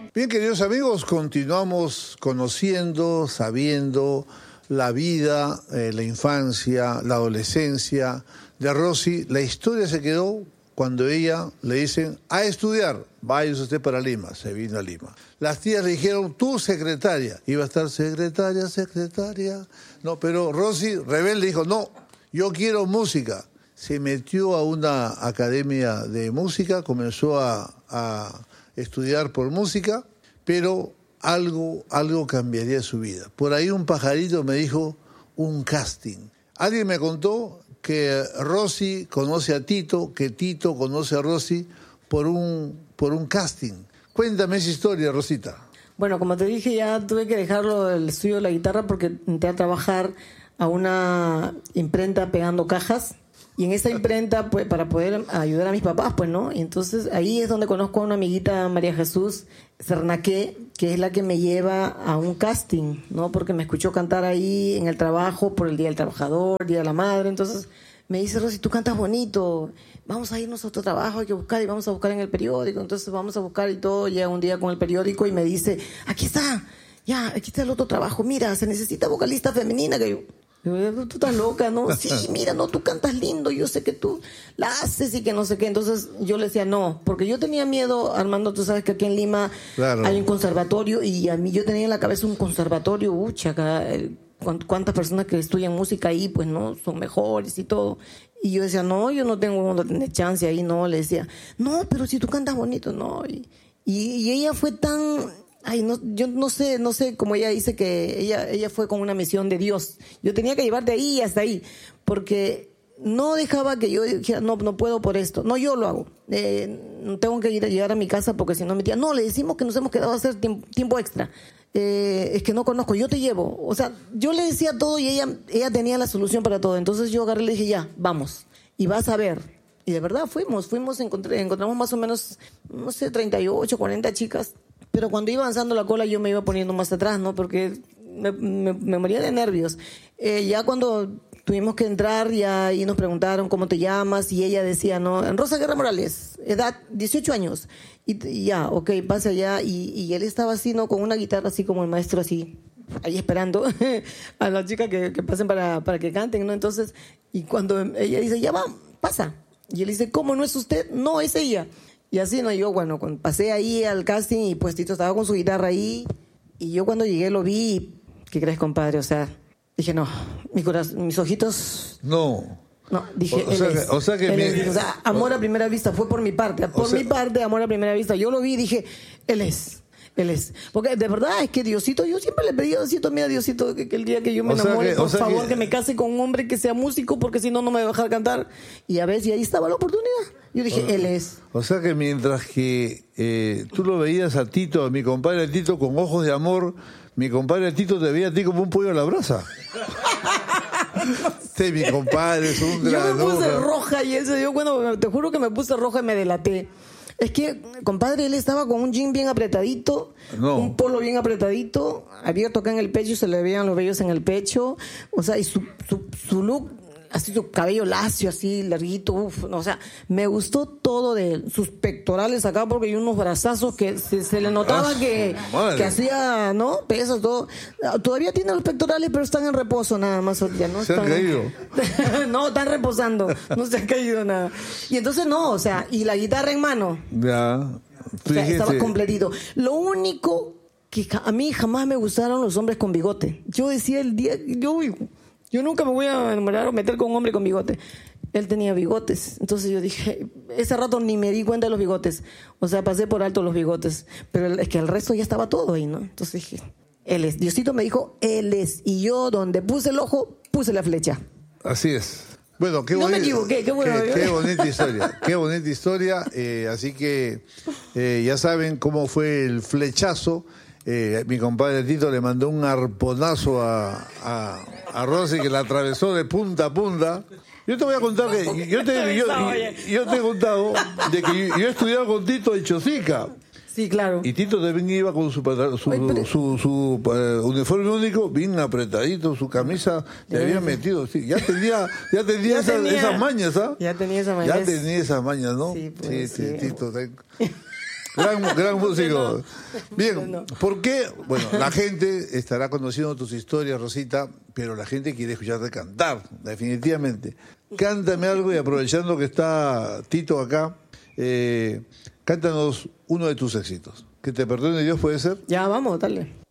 Bien, queridos amigos, continuamos conociendo, sabiendo la vida, la infancia, la adolescencia de Rosy. La historia se quedó cuando ella le dicen a estudiar, vaya usted para Lima. Se vino a Lima. Las tías le dijeron, tú secretaria. Iba a estar secretaria. No, pero Rosy, rebelde, dijo, no, yo quiero música. Se metió a una academia de música, comenzó a estudiar por música, pero algo cambiaría su vida. Por ahí un pajarito me dijo, un casting. Alguien me contó que Rosy conoce a Tito, que Tito conoce a Rosy por un casting. Cuéntame esa historia, Rosita. Bueno, como te dije, ya tuve que dejarlo el estudio de la guitarra porque entré a trabajar a una imprenta pegando cajas. Y en esa imprenta, pues, para poder ayudar a mis papás, pues, ¿no? Y entonces ahí es donde conozco a una amiguita, María Jesús Cernaqué, que es la que me lleva a un casting, ¿no? Porque me escuchó cantar ahí en el trabajo por el Día del Trabajador, Día de la Madre. Entonces me dice, Rosy, tú cantas bonito, vamos a irnos a otro trabajo, hay que buscar, y vamos a buscar en el periódico. Entonces vamos a buscar y todo. Llega un día con el periódico y me dice, aquí está, ya, aquí está el otro trabajo. Mira, se necesita vocalista femenina. Que yo, tú estás loca, ¿no? Sí, mira, no, tú cantas lindo, yo sé que tú la haces y que no sé qué. Entonces yo le decía no, porque yo tenía miedo, Armando, tú sabes que aquí en Lima claro, hay un conservatorio y a mí yo tenía en la cabeza un conservatorio, acá, cuántas personas que estudian música ahí, pues no, son mejores y todo. Y yo decía, no, yo no tengo chance ahí, no, le decía, no, pero si tú cantas bonito, no. Y ella fue tan... Ay, no, yo no sé, como ella dice que ella fue con una misión de Dios. Yo tenía que llevar de ahí hasta ahí, porque no dejaba que yo dijera, no puedo por esto. No, yo lo hago. Tengo que llegar a mi casa porque si no me tía, no, le decimos que nos hemos quedado a hacer tiempo extra. Es que no conozco, yo te llevo. O sea, yo le decía todo y ella tenía la solución para todo. Entonces yo agarré y le dije, ya, vamos. Y vas a ver. Y de verdad fuimos, encontramos más o menos, no sé, 38, 40 chicas. Pero cuando iba avanzando la cola yo me iba poniendo más atrás, ¿no? Porque me moría de nervios. Ya cuando tuvimos que entrar ya y nos preguntaron cómo te llamas y ella decía, ¿no? Rosa Guerra Morales, edad 18 años. Y ya, ok, pasa allá. Y él estaba así, ¿no? Con una guitarra así como el maestro así, ahí esperando a la chica que pasen para que canten, ¿no? Entonces, y cuando ella dice, ya va, pasa. Y él dice, ¿cómo no es usted? No, es ella. Y así, ¿no? Yo, bueno, pasé ahí al casting y pues Tito estaba con su guitarra ahí. Y yo cuando llegué lo vi y, ¿qué crees, compadre? O sea, dije, no, mis ojitos... No, dije, o sea, amor a primera vista, fue por mi parte. Mi parte, amor a primera vista. Yo lo vi y dije, él es. Porque de verdad es que Diosito, yo siempre le pedí a Diosito, mira Diosito, que el día que yo me enamore, por favor, que me case con un hombre que sea músico, porque si no, no me va a dejar cantar. Y a ver si ahí estaba la oportunidad. Yo dije, él es. O sea que mientras que tú lo veías a Tito, a mi compadre Tito, con ojos de amor, mi compadre Tito te veía a ti como un pollo a la brasa. Mi compadre es un gran... Yo me puse roja y te juro que me puse roja y me delaté. Es que, compadre, él estaba con un jean bien apretadito, un polo bien apretadito, abierto acá en el pecho y se le veían los vellos en el pecho. O sea, y su look, así su cabello lacio, así larguito, o sea, me gustó todo de él. Sus pectorales acá, porque hay unos brazazos que se le notaba que hacía, ¿no? Pesas, todo. Todavía tiene los pectorales, pero están en reposo nada más. Ya, ¿no? Se han caído. No, están reposando, no se ha caído nada. Y entonces no, o sea, y la guitarra en mano. Ya. O sea, estaba completito. Lo único que a mí jamás me gustaron los hombres con bigote. Yo decía yo nunca me voy a enamorar o meter con un hombre con bigote. Él tenía bigotes. Entonces yo dije, ese rato ni me di cuenta de los bigotes. O sea, pasé por alto los bigotes. Pero es que el resto ya estaba todo ahí, ¿no? Entonces dije, él es. Diosito me dijo, él es. Y yo donde puse el ojo, puse la flecha. Así es. Bueno, no me equivoqué, qué bueno. Qué bonita historia, qué bonita historia. Así que ya saben cómo fue el flechazo. Mi compadre Tito le mandó un arponazo a Rosy que la atravesó de punta a punta. Yo te voy a contar que yo te he contado de que yo he estudiado con Tito en Chosica. Sí, claro. Y Tito también iba con su uniforme único, bien apretadito, su camisa le había metido. Sí, ya tenía esas mañas, ¿ah? Ya tenía esas mañas. Ya tenía esas mañas, ¿no? Sí, pues, sí, Tito. Gran músico. No. Bien, No. ¿por qué? Bueno, la gente estará conociendo tus historias, Rosita, pero la gente quiere escucharte cantar, definitivamente. Cántame algo y aprovechando que está Tito acá, cántanos uno de tus éxitos. Que te perdone Dios, ¿puede ser? Ya, vamos, dale.